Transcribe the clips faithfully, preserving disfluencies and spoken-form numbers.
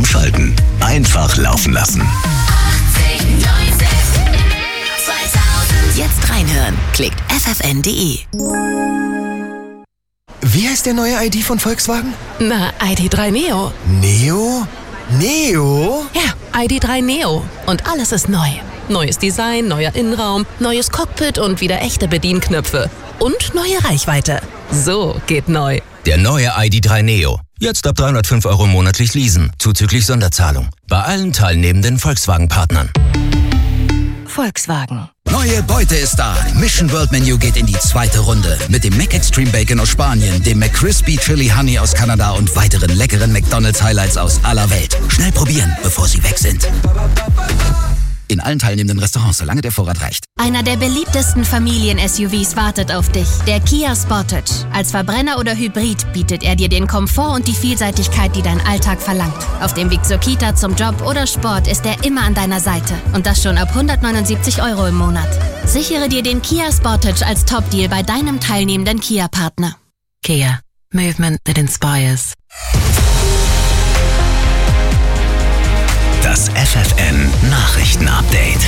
schalten. Einfach laufen lassen. Jetzt reinhören. Klickt f f n punkt d e. Wie heißt der neue I D von Volkswagen? Na, I D drei Neo. Neo? Neo? Ja, I D drei Neo. Und alles ist neu. Neues Design, neuer Innenraum, neues Cockpit und wieder echte Bedienknöpfe. Und neue Reichweite. So geht neu. Der neue I D drei Neo. Jetzt ab dreihundertfünf Euro monatlich leasen, zuzüglich Sonderzahlung. Bei allen teilnehmenden Volkswagen-Partnern. Volkswagen. Neue Beute ist da. Mission World Menu geht in die zweite Runde. Mit dem Mac Extreme Bacon aus Spanien, dem McCrispy Chili Honey aus Kanada und weiteren leckeren McDonald's Highlights aus aller Welt. Schnell probieren, bevor sie weg sind. In allen teilnehmenden Restaurants, solange der Vorrat reicht. Einer der beliebtesten Familien-S U Vs wartet auf dich. Der Kia Sportage. Als Verbrenner oder Hybrid bietet er dir den Komfort und die Vielseitigkeit, die dein Alltag verlangt. Auf dem Weg zur Kita, zum Job oder Sport ist er immer an deiner Seite. Und das schon ab hundertneunundsiebzig Euro im Monat. Sichere dir den Kia Sportage als Top-Deal bei deinem teilnehmenden Kia-Partner. Kia. Movement that inspires. Das F F N Nachrichten-Update.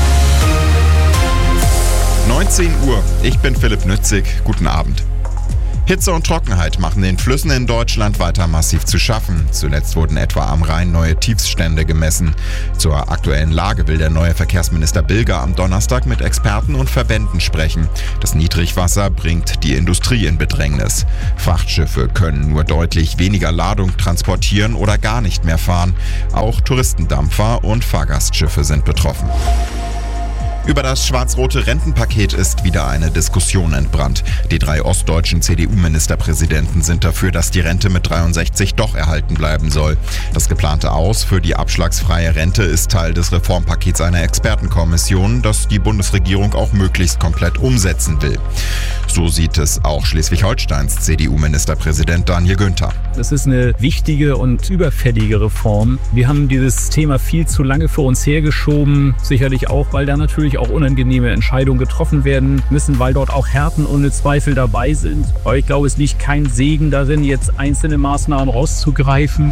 neunzehn Uhr. Ich bin Philipp Nützig. Guten Abend. Hitze und Trockenheit machen den Flüssen in Deutschland weiter massiv zu schaffen. Zuletzt wurden etwa am Rhein neue Tiefststände gemessen. Zur aktuellen Lage will der neue Verkehrsminister Bilger am Donnerstag mit Experten und Verbänden sprechen. Das Niedrigwasser bringt die Industrie in Bedrängnis. Frachtschiffe können nur deutlich weniger Ladung transportieren oder gar nicht mehr fahren. Auch Touristendampfer und Fahrgastschiffe sind betroffen. Über das schwarz-rote Rentenpaket ist wieder eine Diskussion entbrannt. Die drei ostdeutschen C D U-Ministerpräsidenten sind dafür, dass die Rente mit dreiundsechzig doch erhalten bleiben soll. Das geplante Aus für die abschlagsfreie Rente ist Teil des Reformpakets einer Expertenkommission, das die Bundesregierung auch möglichst komplett umsetzen will. So sieht es auch Schleswig-Holsteins C D U-Ministerpräsident Daniel Günther. Das ist eine wichtige und überfällige Reform. Wir haben dieses Thema viel zu lange vor uns hergeschoben, sicherlich auch, weil da natürlich auch unangenehme Entscheidungen getroffen werden müssen, weil dort auch Härten ohne Zweifel dabei sind. Aber ich glaube, es liegt kein Segen darin, jetzt einzelne Maßnahmen rauszugreifen.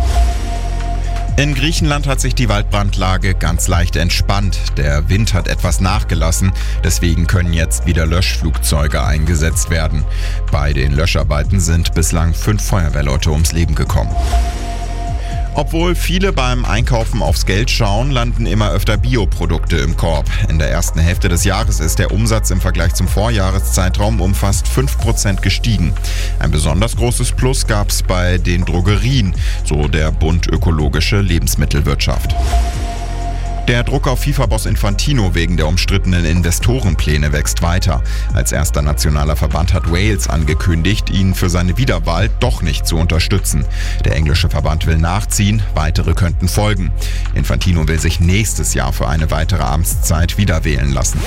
In Griechenland hat sich die Waldbrandlage ganz leicht entspannt. Der Wind hat etwas nachgelassen, deswegen können jetzt wieder Löschflugzeuge eingesetzt werden. Bei den Löscharbeiten sind bislang fünf Feuerwehrleute ums Leben gekommen. Obwohl viele beim Einkaufen aufs Geld schauen, landen immer öfter Bioprodukte im Korb. In der ersten Hälfte des Jahres ist der Umsatz im Vergleich zum Vorjahreszeitraum um fast fünf Prozent gestiegen. Ein besonders großes Plus gab es bei den Drogerien, so der Bund Ökologische Lebensmittelwirtschaft. Der Druck auf FIFA-Boss Infantino wegen der umstrittenen Investorenpläne wächst weiter. Als erster nationaler Verband hat Wales angekündigt, ihn für seine Wiederwahl doch nicht zu unterstützen. Der englische Verband will nachziehen, weitere könnten folgen. Infantino will sich nächstes Jahr für eine weitere Amtszeit wieder wählen lassen.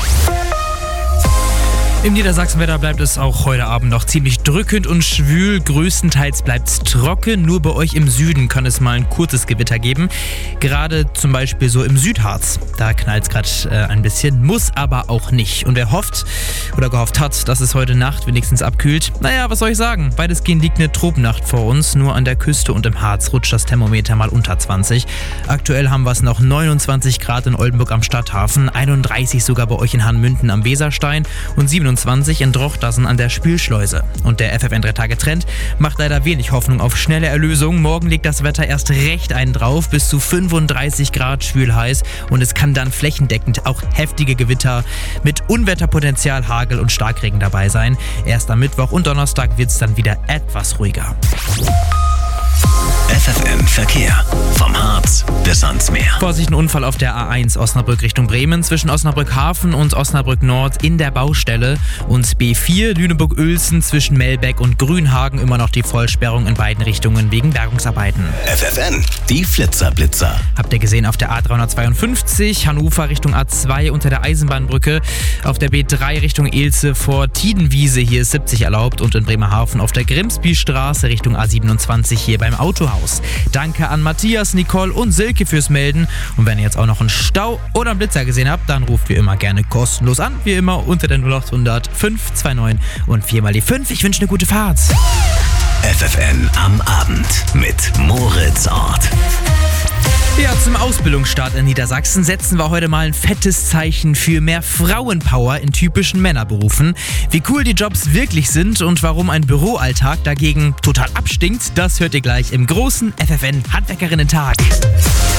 Im Niedersachsenwetter bleibt es auch heute Abend noch ziemlich drückend und schwül. Größtenteils bleibt es trocken. Nur bei euch im Süden kann es mal ein kurzes Gewitter geben. Gerade zum Beispiel so im Südharz. Da knallt es gerade äh, ein bisschen, muss aber auch nicht. Und wer hofft oder gehofft hat, dass es heute Nacht wenigstens abkühlt, naja, was soll ich sagen? Weitestgehend liegt eine Tropennacht vor uns. Nur an der Küste und im Harz rutscht das Thermometer mal unter zwanzig. Aktuell haben wir es noch neunundzwanzig Grad in Oldenburg am Stadthafen, einunddreißig sogar bei euch in Hahnmünden am Weserstein und siebenundzwanzig in Drochtersen an der Spülschleuse. Und der F F N drei Tage Trend macht leider wenig Hoffnung auf schnelle Erlösung. Morgen legt das Wetter erst recht einen drauf, bis zu fünfunddreißig Grad schwül-heiß, und es kann dann flächendeckend auch heftige Gewitter mit Unwetterpotenzial, Hagel und Starkregen dabei sein. Erst am Mittwoch und Donnerstag wird es dann wieder etwas ruhiger. F F N Verkehr. Vom Harz bis ans Meer. Vorsicht, ein Unfall auf der A eins Osnabrück Richtung Bremen zwischen Osnabrück Hafen und Osnabrück Nord in der Baustelle. Und B vier Lüneburg-Uelzen zwischen Melbeck und Grünhagen immer noch die Vollsperrung in beiden Richtungen wegen Bergungsarbeiten. F F N, die Flitzerblitzer. Habt ihr gesehen auf der A dreihundertzweiundfünfzig Hannover Richtung A zwei unter der Eisenbahnbrücke. Auf der B drei Richtung Ilse vor Tiedenwiese, hier ist siebzig erlaubt. Und in Bremerhaven auf der Grimsbystraße Richtung A siebenundzwanzig hier beim Autohaus. Danke an Matthias, Nicole und Silke fürs Melden. Und wenn ihr jetzt auch noch einen Stau oder einen Blitzer gesehen habt, dann ruft wie immer gerne kostenlos an. Wie immer unter der null acht hundert fünf zwei neun und viermal die fünf. Ich wünsche eine gute Fahrt. F F N am Abend mit Moritz Ort. Zum Ausbildungsstart in Niedersachsen setzen wir heute mal ein fettes Zeichen für mehr Frauenpower in typischen Männerberufen. Wie cool die Jobs wirklich sind und warum ein Büroalltag dagegen total abstinkt, das hört ihr gleich im großen F F N Handwerkerinnen-Tag.